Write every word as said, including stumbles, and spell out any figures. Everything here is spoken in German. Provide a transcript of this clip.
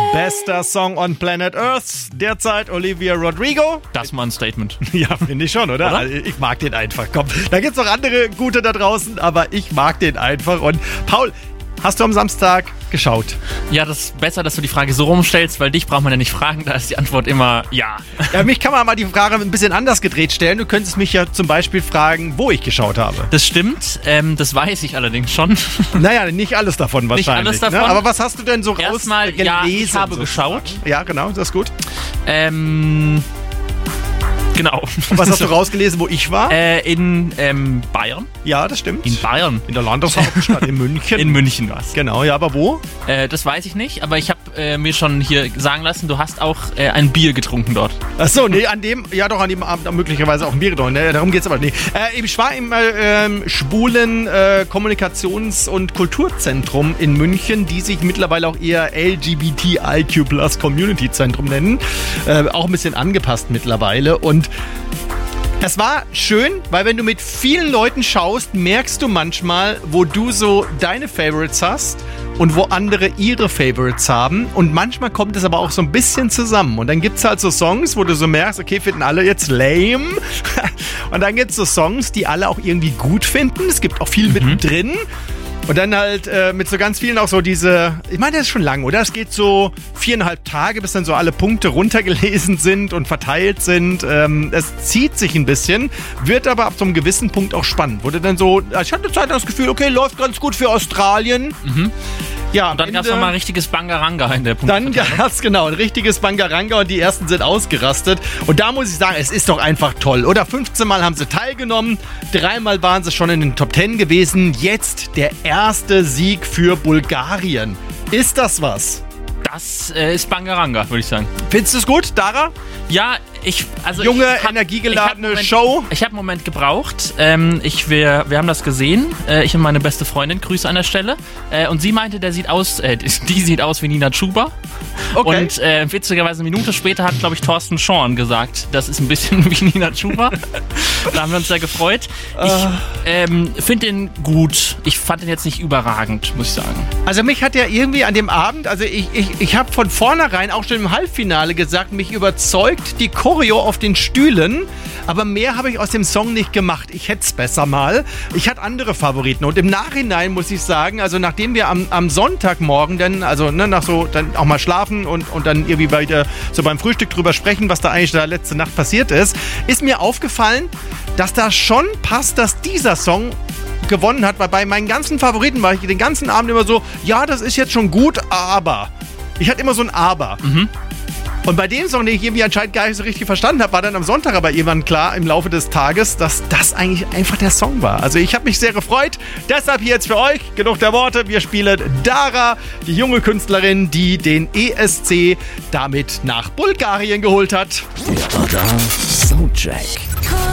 Bester Song on Planet Earth, derzeit Olivia Rodrigo. Das ist mal ein Statement. Ja, finde ich schon, oder? oder? Also ich mag den einfach. Komm, da gibt es noch andere gute da draußen, aber ich mag den einfach. Und Paul, hast du am Samstag geschaut? Ja, das ist besser, dass du die Frage so rumstellst, weil dich braucht man ja nicht fragen, da ist die Antwort immer ja. Ja, mich kann man mal die Frage ein bisschen anders gedreht stellen. Du könntest mich ja zum Beispiel fragen, wo ich geschaut habe. Das stimmt, ähm, das weiß ich allerdings schon. Naja, nicht alles davon wahrscheinlich. Nicht alles davon. Ne? Aber was hast du denn so Erstmal, rausgelesen? ja, ich habe sozusagen? geschaut. Ja, genau, das ist gut. Ähm... Genau. Und was hast du rausgelesen, wo ich war? Äh, in ähm, Bayern. Ja, das stimmt. In Bayern. In der Landeshauptstadt in München. In München war's. Genau, ja, aber wo? Äh, das weiß ich nicht, aber ich habe äh, mir schon hier sagen lassen, du hast auch äh, ein Bier getrunken dort. Achso, nee, an dem, ja doch, an dem Abend möglicherweise auch ein Bier getrunken, ne? Darum geht's aber nicht. Äh, ich war im äh, ähm, schwulen äh, Kommunikations- und Kulturzentrum in München, die sich mittlerweile auch eher L G B T I Q Plus Community Zentrum nennen. Äh, auch ein bisschen angepasst mittlerweile und das war schön, weil wenn du mit vielen Leuten schaust, merkst du manchmal, wo du so deine Favorites hast und wo andere ihre Favorites haben. Und manchmal kommt es aber auch so ein bisschen zusammen. Und dann gibt es halt so Songs, wo du so merkst, okay, finden alle jetzt lame. Und dann gibt es so Songs, die alle auch irgendwie gut finden. Es gibt auch viel mhm. mittendrin. Und dann halt äh, mit so ganz vielen auch so diese, ich meine, das ist schon lang, oder? Es geht so viereinhalb Tage, bis dann so alle Punkte runtergelesen sind und verteilt sind. Ähm, es zieht sich ein bisschen, wird aber ab so einem gewissen Punkt auch spannend. Wurde dann so, ich hatte Zeit das Gefühl, okay, läuft ganz gut für Australien. Mhm. Ja, und dann gab es nochmal ein richtiges Bangaranga in der Punkte. Dann gab es genau ein richtiges Bangaranga und die ersten sind ausgerastet. Und da muss ich sagen, es ist doch einfach toll, oder? fünfzehn Mal haben sie teilgenommen, dreimal waren sie schon in den Top zehn gewesen. Jetzt der erste Sieg für Bulgarien. Ist das was? Das äh, ist Bangaranga, würde ich sagen. Findest du es gut, Dara? Ja, ich... also Junge, ich hab, energiegeladene ich Moment, Show. Ich habe einen Moment gebraucht. Ähm, ich, wir, wir haben das gesehen. Äh, ich und meine beste Freundin, Grüße an der Stelle. Äh, und sie meinte, der sieht aus, äh, die sieht aus wie Nina Chuba. Okay. Und äh, witzigerweise eine Minute später hat, glaube ich, Thorsten Schorn gesagt, das ist ein bisschen wie Nina Chuba. Da haben wir uns sehr gefreut. Ich ähm, finde den gut. Ich fand den jetzt nicht überragend, muss ich sagen. Also mich hat ja irgendwie an dem Abend, also ich, ich, ich habe von vornherein auch schon im Halbfinale gesagt, mich überzeugt die Choreo auf den Stühlen, aber mehr habe ich aus dem Song nicht gemacht. Ich hätte es besser mal. Ich hatte andere Favoriten und im Nachhinein muss ich sagen, also nachdem wir am, am Sonntagmorgen dann, also ne, nach so, dann auch mal schlafen und, und dann irgendwie weiter so beim Frühstück drüber sprechen, was da eigentlich da letzte Nacht passiert ist, ist mir aufgefallen, dass da schon passt, dass dieser Song gewonnen hat, weil bei meinen ganzen Favoriten war ich den ganzen Abend immer so, ja, das ist jetzt schon gut, aber. Ich hatte immer so ein Aber. Mhm. Und bei dem Song, den ich irgendwie anscheinend gar nicht so richtig verstanden habe, war dann am Sonntag aber irgendwann klar im Laufe des Tages, dass das eigentlich einfach der Song war. Also ich habe mich sehr gefreut. Deshalb hier jetzt für euch, genug der Worte, wir spielen Dara, die junge Künstlerin, die den E S C damit nach Bulgarien geholt hat. Der Soundcheck.